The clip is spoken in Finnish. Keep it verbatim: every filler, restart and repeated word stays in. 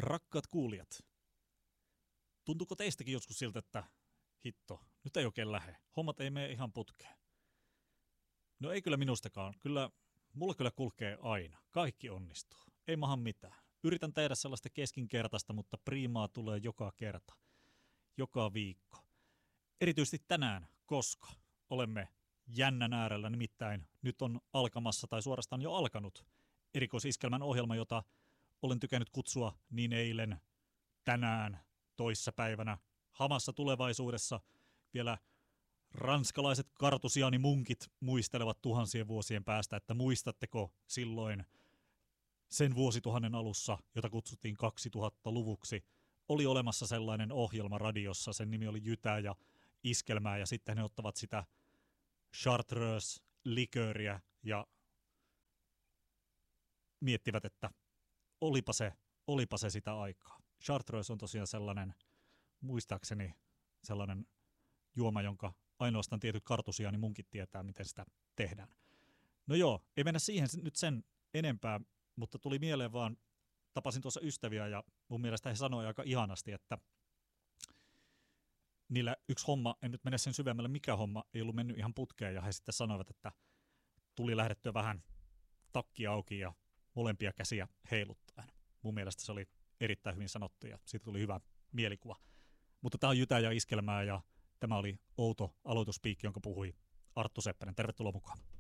Rakkaat kuulijat, tuntuuko teistäkin joskus siltä, että hitto, nyt ei oikein lähe, hommat ei mene ihan putkeen? No ei kyllä minustakaan, kyllä mulla kyllä kulkee aina, kaikki onnistuu, ei maha mitään. Yritän tehdä sellaista keskinkertaista, mutta priimaa tulee joka kerta, joka viikko. Erityisesti tänään, koska olemme jännän äärellä, nimittäin nyt on alkamassa tai suorastaan jo alkanut erikoisiskelmän ohjelma, jota olen tykännyt kutsua niin eilen, tänään, toissapäivänä, hamassa tulevaisuudessa. Vielä ranskalaiset kartusiaanimunkit muistelevat tuhansien vuosien päästä, että muistatteko silloin sen vuosituhannen alussa, jota kutsuttiin kaksituhattaluvuksi, oli olemassa sellainen ohjelma radiossa, sen nimi oli Jytää ja iskelmää, ja sitten ne ottavat sitä Chartreuse-likööriä ja miettivät, että olipa se, olipa se sitä aikaa. Chartreuse on tosiaan sellainen, muistaakseni sellainen juoma, jonka ainoastaan tietyt kartusiaanimunkit tietää, miten sitä tehdään. No joo, ei mennä siihen nyt sen enempää, mutta tuli mieleen vaan, tapasin tuossa ystäviä ja mun mielestä he sanoi aika ihanasti, että niillä yksi homma, en nyt mene sen syvemmälle, mikä homma, ei ollut mennyt ihan putkeen, ja he sitten sanoivat, että tuli lähdettyä vähän takki auki ja molempia käsiä heiluttaen. Mun mielestä se oli erittäin hyvin sanottu ja siitä tuli hyvä mielikuva. Mutta tämä on Jytää ja iskelmää ja tämä oli outo aloituspiikki, jonka puhui Arttu Seppänen. Tervetuloa mukaan.